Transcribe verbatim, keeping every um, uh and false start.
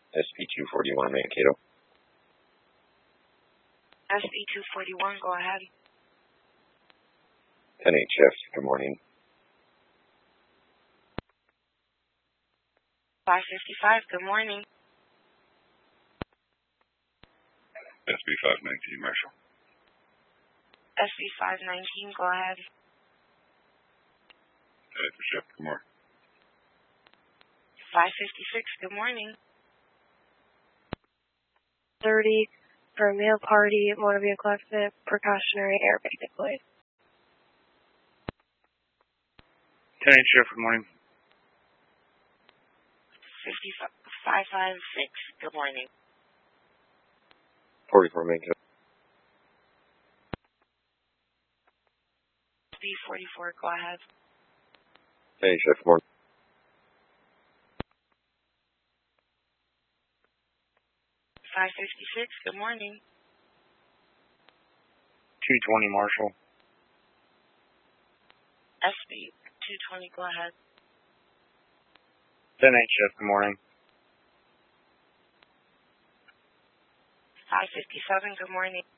S P two forty-one, Mankato. S P two forty-one, go ahead. ten H F, good morning. five fifty-five, good morning. S B five nineteen, Marshall. S B five nineteen, go ahead. Hey, for Chef, good morning. five fifty-six, good morning. thirty for a male party, motor vehicle accident, precautionary airbag deployed. ten H F, good morning. five five six, good morning. forty-four, Mankato. S B forty-four, go ahead. ten H F, good morning. five fifty-six, good morning. two twenty, Marshall. S B two twenty, go ahead. ten H F, good morning. five fifty-seven, good morning.